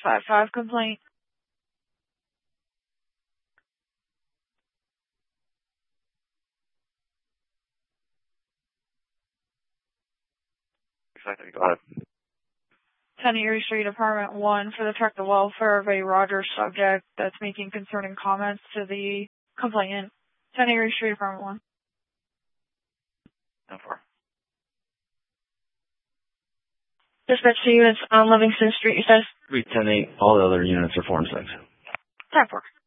655 complaint. Go ahead. 10 Erie Street, Apartment 1, for the protective welfare of a Rogers subject that's making concerning comments to the complainant. 10 Erie Street, Apartment 1. How far? Dispatch to units on Livingston Street, you said? 310-8. All the other units are 4 and 6. 10-4.